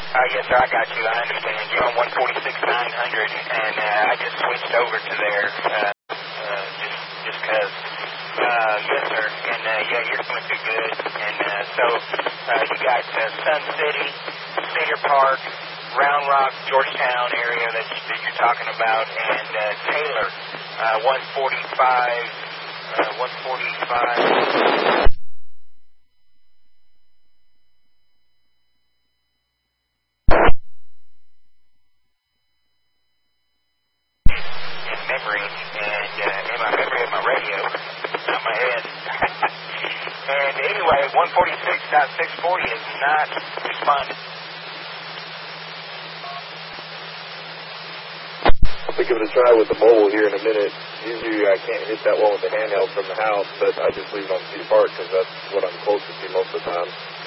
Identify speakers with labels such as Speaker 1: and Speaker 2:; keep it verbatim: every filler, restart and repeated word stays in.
Speaker 1: Uh, yes, sir, I got you. I understand. You're on one forty-six nine hundred, and uh, I just switched over to there uh, uh, just just because. Uh, yes, sir. And, uh, yeah, you're coming through good. And uh, so uh, you got uh, Sun City, Cedar Park, Round Rock, Georgetown area that, you, that you're talking about, and uh, Taylor, uh, one forty-five, uh, one forty-five. Memory and uh, in my memory of my radio, not my head. And anyway, one forty-six point six forty is not responding.
Speaker 2: I'll give it a try with the mobile here in a minute. Usually I can't hit that one with the handheld from the house, but I just leave it on Cedar Park because that's what I'm closest to most of the time.